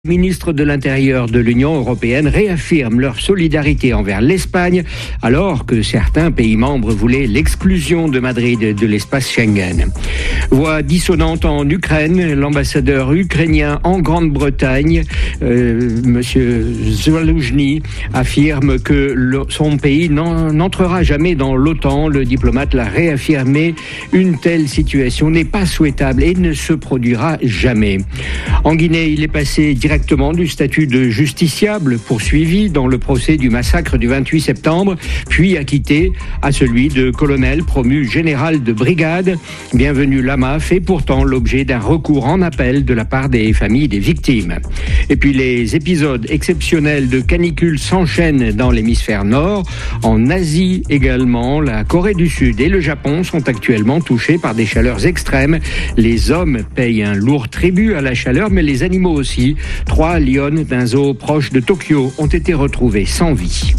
Les ministres de l'Intérieur de l'Union européenne réaffirment leur solidarité envers l'Espagne alors que certains pays membres voulaient l'exclusion de Madrid de l'espace Schengen. Voix dissonante en Ukraine, l'ambassadeur ukrainien en Grande-Bretagne, Monsieur Zaloujny, affirme que son pays n'entrera jamais dans l'OTAN. Le diplomate l'a réaffirmé. Une telle situation n'est pas souhaitable et ne se produira jamais. En Guinée, il est passé directement du statut de justiciable poursuivi dans le procès du massacre du 28 septembre, puis acquitté à celui de colonel promu général de brigade. Bienvenu Lama fait pourtant l'objet d'un recours en appel de la part des familles des victimes. Et puis les épisodes exceptionnels de canicule s'enchaînent dans l'hémisphère nord. En Asie également, la Corée du Sud et le Japon sont actuellement touchés par des chaleurs extrêmes. Les hommes payent un lourd tribut à la chaleur, mais les animaux aussi. 3 lions d'un zoo proche de Tokyo ont été retrouvés sans vie.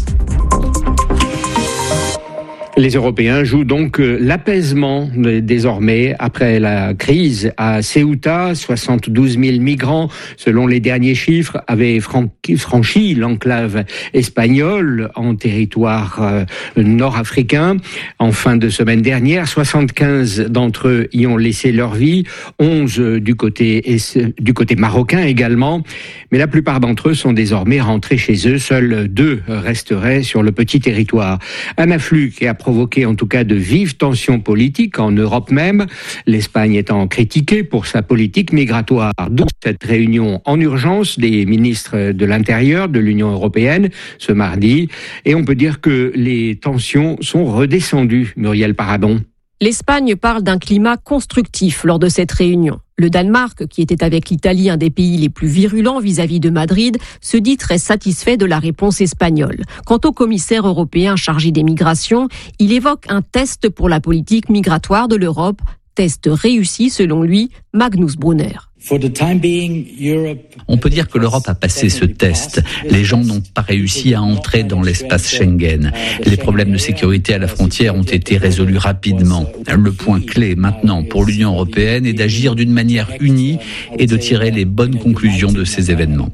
Les Européens jouent donc l'apaisement désormais après la crise à Ceuta. 72 000 migrants, selon les derniers chiffres, avaient franchi l'enclave espagnole en territoire nord-africain. En fin de semaine dernière, 75 d'entre eux y ont laissé leur vie, 11 du côté marocain également. Mais la plupart d'entre eux sont désormais rentrés chez eux. Seuls 2 resteraient sur le petit territoire. Un afflux qui a provoqué en tout cas de vives tensions politiques en Europe même, l'Espagne étant critiquée pour sa politique migratoire. D'où cette réunion en urgence des ministres de l'Intérieur de l'Union européenne ce mardi. Et on peut dire que les tensions sont redescendues, Muriel Paradon. L'Espagne parle d'un climat constructif lors de cette réunion. Le Danemark, qui était avec l'Italie un des pays les plus virulents vis-à-vis de Madrid, se dit très satisfait de la réponse espagnole. Quant au commissaire européen chargé des migrations, il évoque un test pour la politique migratoire de l'Europe. Test réussi selon lui, Magnus Brunner. On peut dire que l'Europe a passé ce test. Les gens n'ont pas réussi à entrer dans l'espace Schengen. Les problèmes de sécurité à la frontière ont été résolus rapidement. Le point clé maintenant pour l'Union européenne est d'agir d'une manière unie et de tirer les bonnes conclusions de ces événements.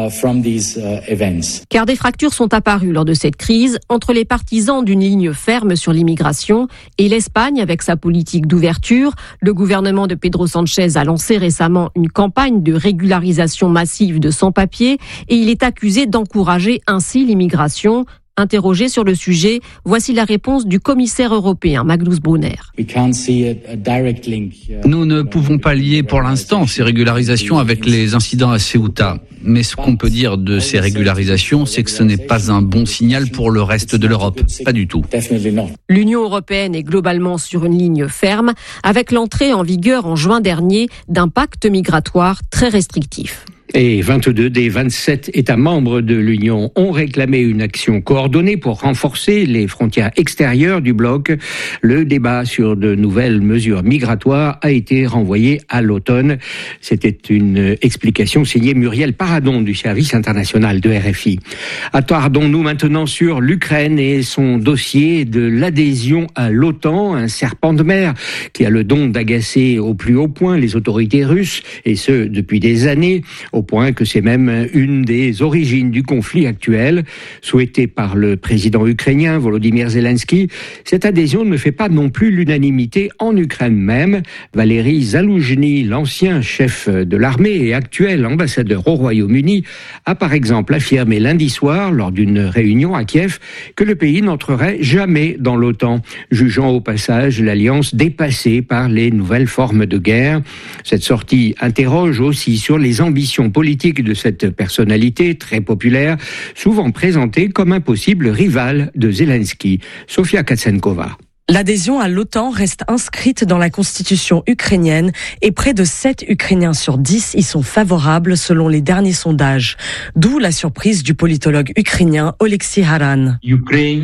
Car des fractures sont apparues lors de cette crise entre les partisans d'une ligne ferme sur l'immigration et l'Espagne avec sa politique d'ouverture. Le gouvernement de Pedro Sánchez a lancé récemment une campagne de régularisation massive de sans-papiers et il est accusé d'encourager ainsi l'immigration. Interrogé sur le sujet, voici la réponse du commissaire européen Magnus Brunner. Nous ne pouvons pas lier pour l'instant ces régularisations avec les incidents à Ceuta. Mais ce qu'on peut dire de ces régularisations, c'est que ce n'est pas un bon signal pour le reste de l'Europe. Pas du tout. L'Union européenne est globalement sur une ligne ferme, avec l'entrée en vigueur en juin dernier d'un pacte migratoire très restrictif. Et 22 des 27 États membres de l'Union ont réclamé une action coordonnée pour renforcer les frontières extérieures du bloc. Le débat sur de nouvelles mesures migratoires a été renvoyé à l'automne. C'était une explication signée Muriel Paradon du service international de RFI. Attardons-nous maintenant sur l'Ukraine et son dossier de l'adhésion à l'OTAN, un serpent de mer qui a le don d'agacer au plus haut point les autorités russes, et ce depuis des années, au point que c'est même une des origines du conflit actuel. Souhaitée par le président ukrainien Volodymyr Zelensky, cette adhésion ne fait pas non plus l'unanimité en Ukraine même. Valéry Zaloujny, l'ancien chef de l'armée et actuel ambassadeur au Royaume-Uni, a par exemple affirmé lundi soir, lors d'une réunion à Kiev, que le pays n'entrerait jamais dans l'OTAN, jugeant au passage l'alliance dépassée par les nouvelles formes de guerre. Cette sortie interroge aussi sur les ambitions politique de cette personnalité très populaire, souvent présentée comme un possible rival de Zelensky. Sofia Katsenkova. L'adhésion à l'OTAN reste inscrite dans la constitution ukrainienne et près de 7 Ukrainiens sur 10 y sont favorables selon les derniers sondages. D'où la surprise du politologue ukrainien Oleksiy Haran.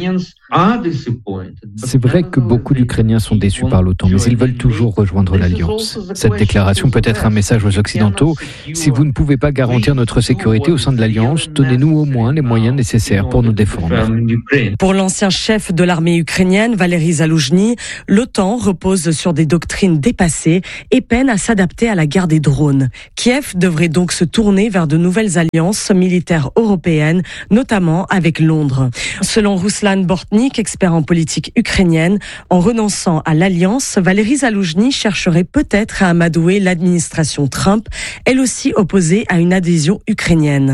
C'est vrai que beaucoup d'Ukrainiens sont déçus par l'OTAN, mais ils veulent toujours rejoindre l'Alliance. Cette déclaration peut être un message aux Occidentaux. Si vous ne pouvez pas garantir notre sécurité au sein de l'Alliance, donnez-nous au moins les moyens nécessaires pour nous défendre. Pour l'ancien chef de l'armée ukrainienne, Valéry Zaloujny, l'OTAN repose sur des doctrines dépassées et peine à s'adapter à la guerre des drones. Kiev devrait donc se tourner vers de nouvelles alliances militaires européennes, notamment avec Londres. Selon Ruslan Bortnik, expert en politique ukrainienne, en renonçant à l'alliance, Valéry Zaloujny chercherait peut-être à amadouer l'administration Trump, elle aussi opposée à une adhésion ukrainienne.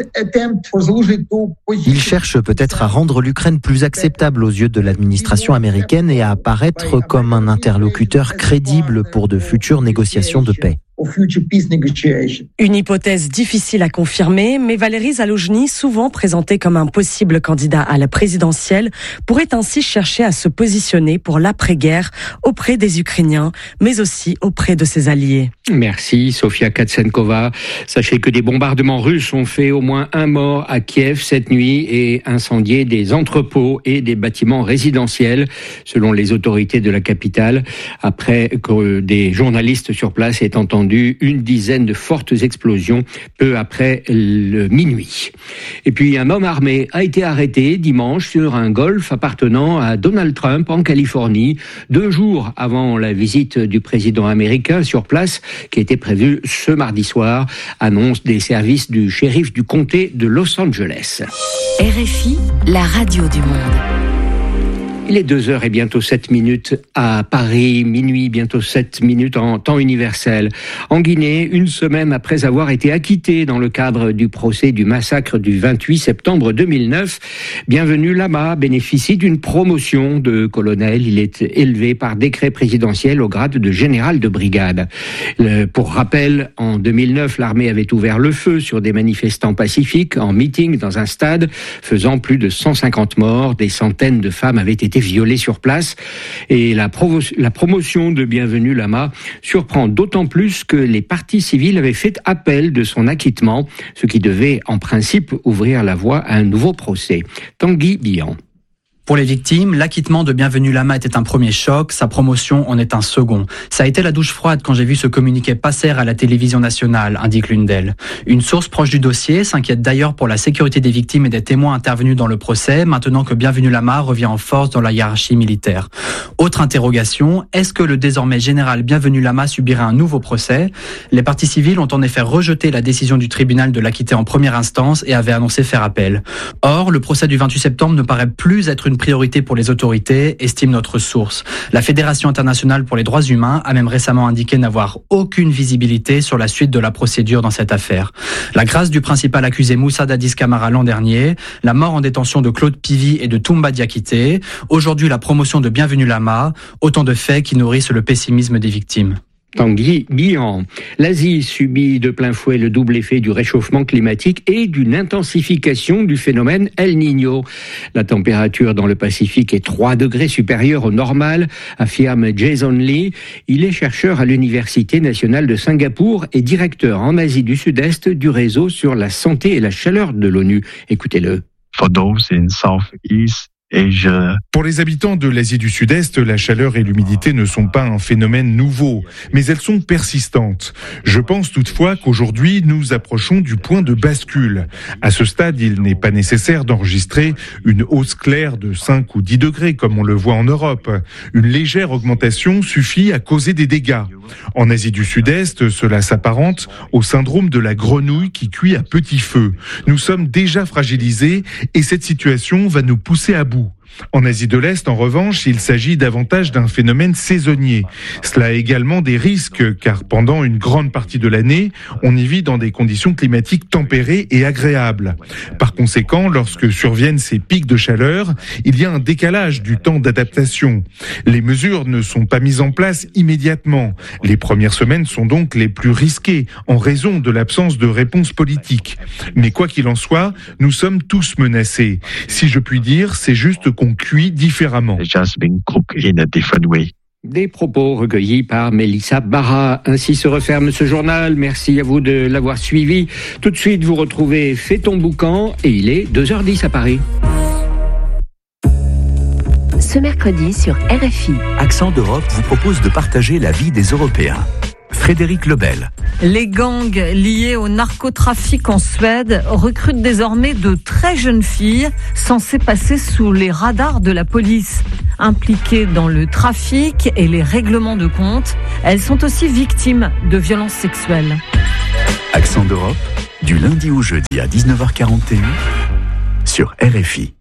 Il cherche peut-être à rendre l'Ukraine plus acceptable aux yeux de l'administration américaine et à apparaître comme un interlocuteur crédible pour de futures négociations de paix. Une hypothèse difficile à confirmer, mais Valéry Zaloujny, souvent présenté comme un possible candidat à la présidentielle, pourrait ainsi chercher à se positionner pour l'après-guerre auprès des Ukrainiens, mais aussi auprès de ses alliés. Merci Sofia Katsenkova. Sachez que des bombardements russes ont fait au moins un mort à Kiev cette nuit et incendié des entrepôts et des bâtiments résidentiels, selon les autorités de la capitale, après que des journalistes sur place aient entendu une dizaine de fortes explosions peu après le minuit. Et puis un homme armé a été arrêté dimanche sur un golf appartenant à Donald Trump en Californie, 2 jours avant la visite du président américain sur place qui était prévue ce mardi soir, annonce des services du shérif du comté de Los Angeles. RFI, la radio du monde. Il est 2h et bientôt 7 minutes à Paris, minuit, bientôt 7 minutes en temps universel. En Guinée, une semaine après avoir été acquitté dans le cadre du procès du massacre du 28 septembre 2009, Bienvenu Lama bénéficie d'une promotion de colonel. Il est élevé par décret présidentiel au grade de général de brigade. Pour rappel, en 2009, l'armée avait ouvert le feu sur des manifestants pacifiques en meeting dans un stade, faisant plus de 150 morts. Des centaines de femmes avaient été violées sur place. Et la promotion de Bienvenu Lama surprend d'autant plus que les partis civils avaient fait appel de son acquittement, ce qui devait en principe ouvrir la voie à un nouveau procès. Tanguy Bihan. Pour les victimes, l'acquittement de Bienvenu Lama était un premier choc, sa promotion en est un second. Ça a été la douche froide quand j'ai vu ce communiqué passer à la télévision nationale, indique l'une d'elles. Une source proche du dossier s'inquiète d'ailleurs pour la sécurité des victimes et des témoins intervenus dans le procès, maintenant que Bienvenu Lama revient en force dans la hiérarchie militaire. Autre interrogation, est-ce que le désormais général Bienvenu Lama subirait un nouveau procès ? Les partis civils ont en effet rejeté la décision du tribunal de l'acquitter en première instance et avaient annoncé faire appel. Or, le procès du 28 septembre ne paraît plus être une priorité pour les autorités, estime notre source. La Fédération internationale pour les droits humains a même récemment indiqué n'avoir aucune visibilité sur la suite de la procédure dans cette affaire. La grâce du principal accusé Moussa Dadis Camara l'an dernier, la mort en détention de Claude Pivy et de Toumba Diakité, aujourd'hui la promotion de Bienvenu Lama, autant de faits qui nourrissent le pessimisme des victimes. Tanguy Bihan. L'Asie subit de plein fouet le double effet du réchauffement climatique et d'une intensification du phénomène El Niño. La température dans le Pacifique est 3 degrés supérieure au normal, affirme Jason Lee. Il est chercheur à l'Université nationale de Singapour et directeur en Asie du Sud-Est du réseau sur la santé et la chaleur de l'ONU. Écoutez-le. For those in Southeast Asia. Pour les habitants de l'Asie du Sud-Est, la chaleur et l'humidité ne sont pas un phénomène nouveau, mais elles sont persistantes. Je pense toutefois qu'aujourd'hui, nous approchons du point de bascule. À ce stade, il n'est pas nécessaire d'enregistrer une hausse claire de 5 ou 10 degrés, comme on le voit en Europe. Une légère augmentation suffit à causer des dégâts. En Asie du Sud-Est, cela s'apparente au syndrome de la grenouille qui cuit à petit feu. Nous sommes déjà fragilisés et cette situation va nous pousser à bout. En Asie de l'Est, en revanche, il s'agit davantage d'un phénomène saisonnier. Cela a également des risques, car pendant une grande partie de l'année, on y vit dans des conditions climatiques tempérées et agréables. Par conséquent, lorsque surviennent ces pics de chaleur, il y a un décalage du temps d'adaptation. Les mesures ne sont pas mises en place immédiatement. Les premières semaines sont donc les plus risquées, en raison de l'absence de réponse politique. Mais quoi qu'il en soit, nous sommes tous menacés. Si je puis dire, c'est juste qu'on cuit différemment. Des propos recueillis par Mélissa Barra. Ainsi se referme ce journal. Merci à vous de l'avoir suivi. Tout de suite, vous retrouvez Fais ton boucan et il est 2h10 à Paris. ce mercredi sur RFI. Accent d'Europe vous propose de partager la vie des Européens. Frédéric Lebel. Les gangs liés au narcotrafic en Suède recrutent désormais de très jeunes filles censées passer sous les radars de la police. Impliquées dans le trafic et les règlements de compte, elles sont aussi victimes de violences sexuelles. Accent d'Europe, du lundi au jeudi à 19h41 sur RFI.